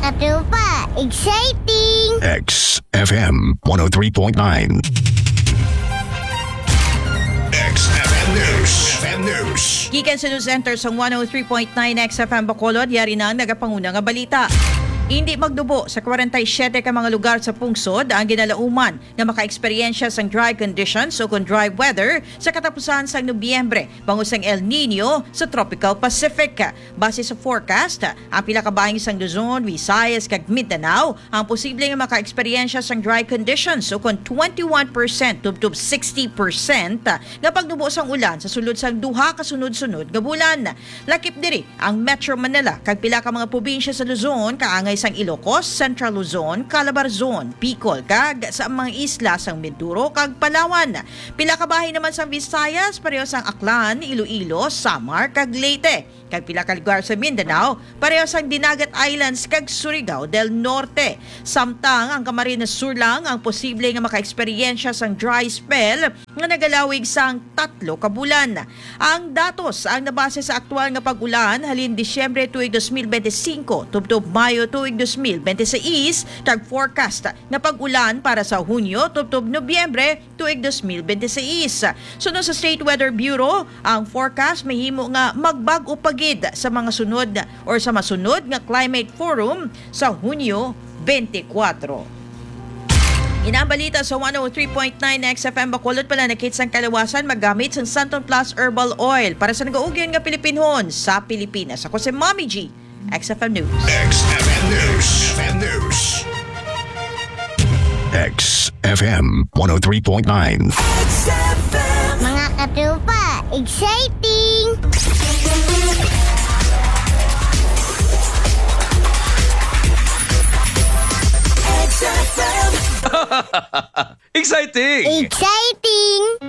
Katupa, exciting! XFM 103.9. XFM News. FM News. Gikan sa News Center sa 103.9 XFM Bacolod, yari na ang nagapanguna nga balita. Hindi magdubo sa 47 ka mga lugar sa pungsod ang ginalauman na maka-eksperyensya sang dry conditions o kung dry weather sa katapusan sang Nobyembre bangus sang El Nino sa Tropical Pacific. Base sa forecast, ang pila ka bahin sang Luzon, Visayas kag Mindanao ang posible nga maka-eksperyensya sang dry conditions o kung 21% tubtub 60% nga pagdubo sang ulan sa sulod sang duha ka sunod-sunod nga bulan. Lakip diri ang Metro Manila kag pila ka mga probinsya sa Luzon kaangay sang Ilocos, Central Luzon, Calabarzon, Bicol kag sa mga isla sang Mindoro kag Palawan. Pila ka bahin naman sang Visayas pareho sang Aklan, Iloilo, Samar kag Leyte. Kag pila ka lugar sa Mindanao pareho sang Dinagat Islands kag Surigao del Norte. Samtang ang Camarines Sur lang ang posible nga maka-eksperyensya sang dry spell nga nagalawig sang 3 ka bulan. Ang datos ang nabase sa aktual nga pag-ulan halin Disyembre tuig 2025 tubtob Mayo tuig 2026 kag forecast nga pag-ulan para sa Hunyo tubtob Nobyembre tuig 2026. Sunod sa State Weather Bureau, ang forecast mahimo nga magbag-o pagid sa mga sunod or sa masunod nga climate forum sa Hunyo 24. Inabalita sa 103.9 XFM Bacolod pala nakits ang kalawasan magamit sa Santon Plus Herbal Oil para sa nagaugyan nga Pilipinhon sa Pilipinas. Ako si Mommy G, XFM News. XFM News. FM News. XFM 103.9. Mga katupa, exciting! Exciting! Exciting!